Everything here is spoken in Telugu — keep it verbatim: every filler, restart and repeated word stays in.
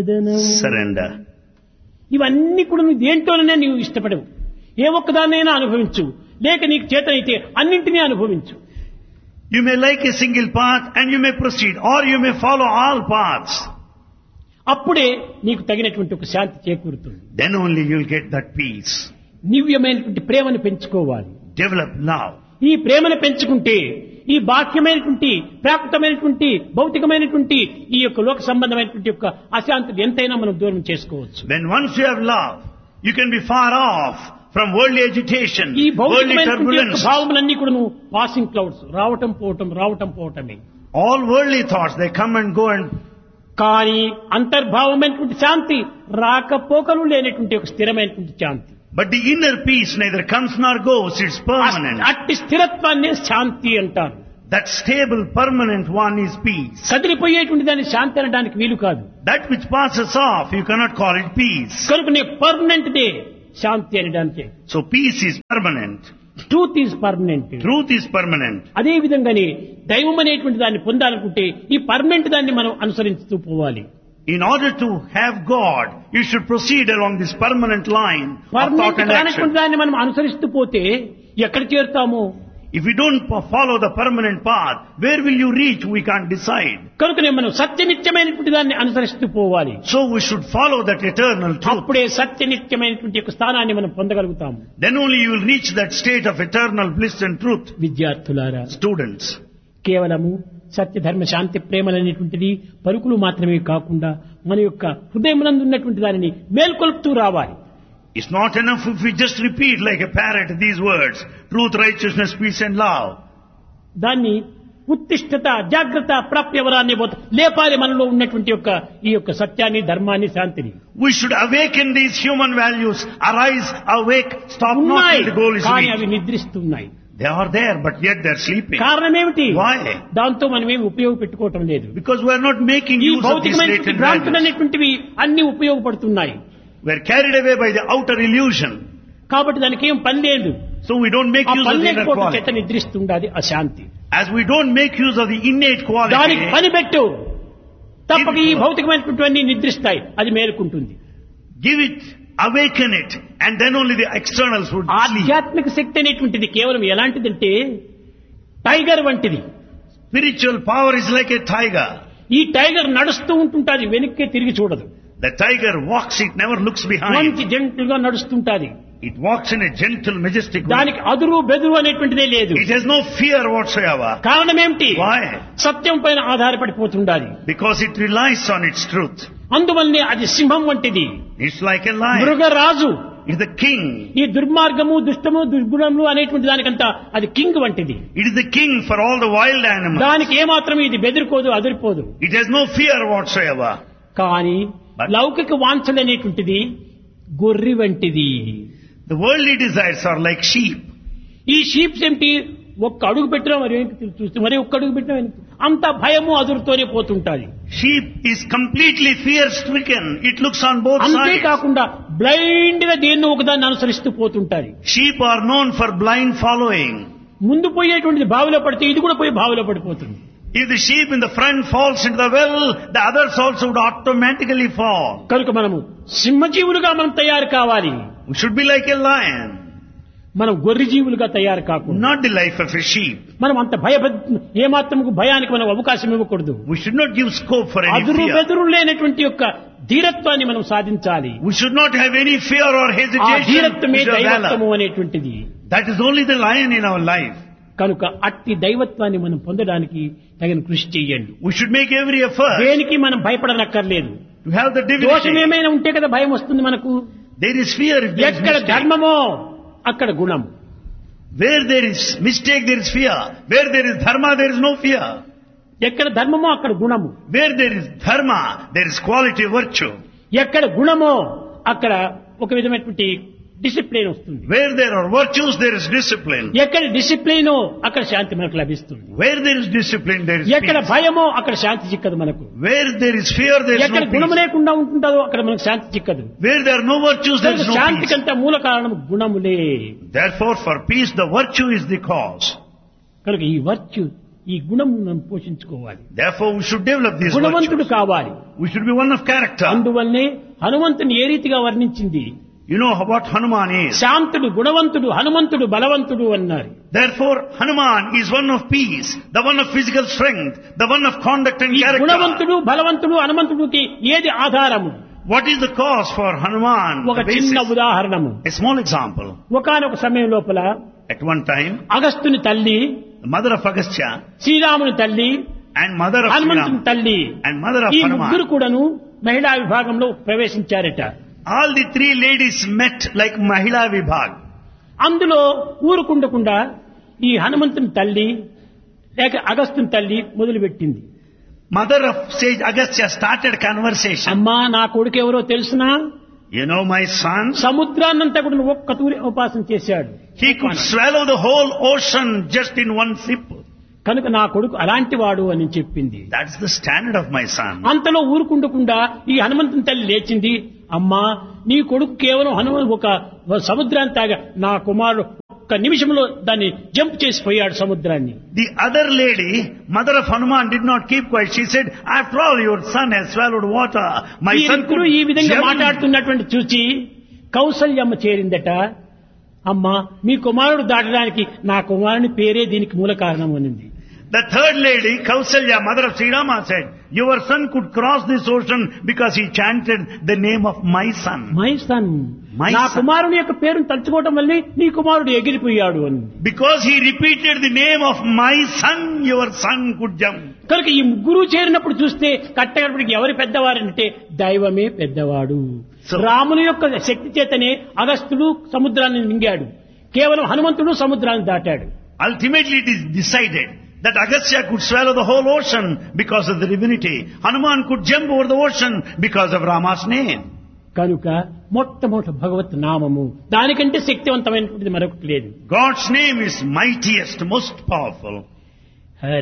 సమర్పేదనం. Surrender. ఇవన్నీ కూడా నువ్వు దేంట్లోనే నీవు ఇష్టపడవు. ఏ ఒక్కదాన్నైనా అనుభవించు, లేక నీకు చేతనైతే అన్నింటినీ అనుభవించు. You may like a single path and you may proceed, or you may follow all paths. అప్పుడే నీకు తగినటువంటి ఒక శాంతి చేకూరుతుంది. Then only you'll get that peace. దివ్యమైనటువంటి ప్రేమను పెంచుకోవాలి. Develop love. ఈ ప్రేమను పెంచుకుంటే ఈ బాహ్యమైనటువంటి ప్రాకృతమైనటువంటి భౌతికమైనటువంటి ఈ యొక్క లోక సంబంధమైనటువంటి యొక్క అశాంతిని ఎంతైనా మనం దూరం చేసుకోవచ్చు. When once you have love, you can be far off from worldly agitation, ఈ worldly భౌతికమైనటువంటి యొక్క turbulence. భావములన్నీ కూడా నువ్వు పాసింగ్ క్లౌడ్స్, రావటం పోవటం రావటం పోవటమే. All worldly thoughts, they come and go, and కానీ అంతర్భావమైనటువంటి శాంతి రాకపోకలు లేనటువంటి ఒక స్థిరమైనటువంటి శాంతి. but the inner peace neither comes nor goes, it's permanent. అట్టి స్థిరత్వాన్ని శాంతి అంటారు. That stable, permanent one is peace. కదిలిపోయేటువంటి దాన్ని శాంతి అనడానికి వీలు కాదు. That which passes off, you cannot call it peace. కనుక నీ పర్మనెంట్ దే శాంతి అనడానికి. So peace is permanent. Truth is permanent. Truth is permanent. అదే విధంగానే దైవం అనేటువంటి దాన్ని పొందాలనుకుంటే ఈ పర్మనెంట్ దాన్ని మనం అనుసరిస్తూ పోవాలి. In order to have God, you should proceed along this permanent line of thought permanent and కానటువంటి action. దాన్ని మనం అనుసరిస్తూ పోతే ఎక్కడ చేరుతాము? If we don't po- follow the permanent path, where will you reach? We can't decide. కనుకనే మనం సత్యనిత్యమైనటువంటి దాన్ని అనుసరిస్తూ పోవాలి. So we should follow that eternal truth. అప్పుడే సత్యనిత్యమైనటువంటి యొక్క స్థానాన్ని మనం పొందగలుగుతాము. Then only you will reach that state of eternal bliss and truth. విద్యార్థులారా, Students, కేవలము సత్య ధర్మ శాంతి ప్రేమలనేటువంటిది పలుకులు మాత్రమే కాకుండా మన యొక్క హృదయమునందు ఉన్నటువంటి దానిని మేల్కొల్పుతూ రావాలి. it's not enough if we just repeat like a parrot these words: truth, righteousness, peace and love. దాన్ని ఉత్తిష్టత జాగ్రత్త ప్రాప్యవరాన్ని లేపాలి మనలో ఉన్నటువంటి యొక్క ఈ యొక్క సత్యాన్ని ధర్మాన్ని శాంతిని. We should awaken these human values. Arise, awake, stop not ఉన్నాయి till the goal is కానీ అవి reached. నిద్రిస్తున్నాయి. They are there, but yet they are sleeping. కారణం ఏమిటి? Why? దాంతో మనం ఏమి ఉపయోగపెట్టుకోవటం లేదు. Because we are not making ఈ use of these భౌతికమైనటువంటి latent భ్రాంతులు values. అనేటువంటివి అన్ని ఉపయోగపడుతున్నాయి. We are carried away by the outer illusion. కాబట్టి దానికి ఏం పని లేదు. So we don't make ఆ use of పని the inner లేకపోతే చేత quality. నిద్రిస్తుండాలి అశాంతి. As we don't make use of the innate దానికి quality, పని పెట్టు, తప్పక ఈ Give it- భౌతికమైనటువంటివన్నీ నిద్రిస్తాయి, అది మేలుకుంటుంది. give it, awaken it, and then only the externals would sleep. ఆధ్యాత్మిక శక్తి అనేటువంటిది కేవలం ఎలాంటిదంటే టైగర్ వంటిది. Spiritual power is like a tiger. ఈ టైగర్ నడుస్తూ ఉంటుంటాది, వెనక్కి తిరిగి చూడదు. The tiger walks, it never looks behind. మంచి జంతువుగా గా నడుస్తుంటాది. It walks in a gentle, majestic way. దానికి అదురు బెదురు అనేటువంటిదే లేదు. It has no fear whatsoever. కారణం ఏమిటి? Why? సత్యం పైన ఆధారపడిపోతుండాలి. Because it relies on its truth. అందువల్లనే అది సింహం వంటిది, It's like a lion. మృగరాజు. It's the king. ఈ దుర్మార్గము దుష్టము దుర్గుణములు అనేటువంటి దానికంతా అది కింగ్ వంటిది. It is the king for all the wild animals. దానికి ఏమాత్రం ఇది బెదిరిపోదు, అదిరిపోదు. It has no fear whatsoever. కానీ But- లౌకిక వాంఛలు అనేటువంటిది గొర్రె వంటిది. The worldly desires are like sheep. ఈ షీప్స్ ఏమిటి? ఒక్క అడుగు పెట్టినా మరి ఏంటి చూస్తే మరి ఒక్క అడుగు పెట్టినా ఏంటి? అంత భయము అదురుతోనే పోతుంటాది. Sheep is completely fear-stricken. It looks on both sides. అంతేకాకుండా బ్లైండ్ గా దేన్నో ఒకదాన్ని అనుసరిస్తూ పోతుంటాది. Sheep are known for blind following. ముందు పోయేటువంటిది బావిలో పడితే ఇది కూడా పోయి బావిలో పడిపోతుంది. If the sheep in the front falls into the well, the others also would automatically fall. కనుక మనము సింహజీవులుగా మనం తయారు కావాలి. We should be like a lion, మనం గొర్రె జీవులుగా తయారు కాకుండా not the life of a sheep. మనం అంత భయ ఏమాత్రము భయానికి మనం అవకాశం ఇవ్వకూడదు. We should not give scope for any అదురు fear. బెదురు లేనటువంటి యొక్క ధీరత్వాన్ని మనం సాధించాలి. We should not have any fear or ఆ hesitation. ధీరత్వమే which is valor. దైవత్వము అనేటువంటిది. That is only the lion in our life. కనుక అట్టి దైవత్వాన్ని మనం పొందడానికి తగిన కృషి చేయండి. We should make every effort దేనికి మనం భయపడనక్కర్లేదు. to have the దోషం divinity. ఏమైనా ఉంటే కదా భయం వస్తుంది మనకు. There is fear if there is ఎక్కడ mistake. ధర్మమో అక్కడ గుణం. Where there is mistake, there is fear. Where there is dharma, there is no fear. ఎక్కడ ధర్మమో అక్కడ గుణము. Where there is dharma, there is quality, virtue. ఎక్కడ గుణమో అక్కడ ఒక విధమైనటువంటి డిసిప్లిన్ వస్తుంది. Where there are virtues, there is discipline. ఎక్కడ డిసిప్లిన్ అక్కడ శాంతి మనకు లభిస్తుంది. Where there is discipline, there is ఎక్కడ peace. భయమో అక్కడ శాంతి చిక్కదు మనకు. Where there is fear, there is ఎక్కడ no గుణము peace. లేకుండా ఉంటుందో అక్కడ మనకు శాంతి చిక్కదు. Where there are no virtues, there is no peace. శాంతికంతా మూల కారణం గుణములే. Therefore, for peace, the virtue is the cause. కనుక ఈ వర్చ్యూ ఈ గుణం మనం పోషించుకోవాలి. Therefore we should develop these గుణవంతుడు virtues. కావాలి. We should be one of character. అందువల్లనే హనుమంతుని ఏ రీతిగా వర్ణించింది? You know what Hanuman is. శాంతుడు, గుణవంతుడు, హనుమంతుడు బలవంతుడు అన్నారు. Therefore Hanuman is one of peace, the one of physical strength, the one of conduct and ఈ character. గుణవంతుడు, బలవంతుడు, హనుమంతుడికి ఏది ఆధారము? What is the cause for Hanuman? ఒక The చిన్న basis. ఉదాహరణము. A small example. ఒకానొక సమయం లోపల At one time, అగస్త్యుని తల్లి, the mother of Agastya శ్రీరాముని తల్లి, and mother of హనుమంతుని Sriram తల్లి, and mother of ఈ ముగ్గురు Hanuman, కూడాను మహిళా విభాగంలో ప్రవేశించారట. all the three ladies met like Mahila Vibhag. అందులో ఊరుకుండకుండా ఈ హనుమంతుని తల్లి లేక అగస్త్యుని తల్లి మొదలుపెట్టింది. Mother of sage Agastya started conversation. అమ్మా, నా కొడుకు ఎవరో తెలుసునా? You know my son? సముద్రాన్నంతా కూడా ఒక్క తూరి ఉపాసన చేశాడు. He could swallow the whole ocean just in one sip. కనుక నా కొడుకు అలాంటి వాడు అని చెప్పింది. That's the standard of my son. అంతలో ఊరుకుండకుండా ఈ హనుమంతుని తల్లి లేచింది. అమ్మా, నీ కొడుకు కేవలం హనుమ ఒక సముద్రాన్ని తాగా, నా కుమారుడు ఒక్క నిమిషంలో దాన్ని జంప్ చేసిపోయాడు సముద్రాన్ని. The other lady, mother of Hanuman, did not keep quiet. She said, after all, your son has swallowed water. My son could ఈ విధంగా jump. మాట్లాడుతున్నటువంటి చూచి కౌసల్యమ్మ చేరిందట. అమ్మా, మీ కుమారుడు దాటడానికి నా కుమారుని పేరే దీనికి మూల కారణం అనింది. The third lady, Kausalya, mother of Sri Rama, said, your son could cross this ocean because he chanted the name of my son. My son, My నా son. కుమారుని యొక్క పేరును తలుచుకోవటం వల్లే నీ కుమారుడు ఎగిరిపోయాడు అని. Because he repeated the name of my son, your son could jump. కనుక ఈ ముగ్గురు చేరినప్పుడు చూస్తే కట్టగడపడికి ఎవరు పెద్దవారంటే దైవమే పెద్దవాడు. So- రాముని యొక్క శక్తి చేతనే అగస్త్యుడు సముద్రాన్ని మింగాడు, కేవలం హనుమంతుడు సముద్రాన్ని దాటాడు. Ultimately it is decided that Agastya could swallow the whole ocean because of the divinity. Hanuman could jump over the ocean because of Rama's name. కనుక మొట్టమొదటి భగవత్ నామము, దానికంటే శక్తివంతమైనటువంటిది మరొకటి లేదు. God's name is mightiest, most powerful.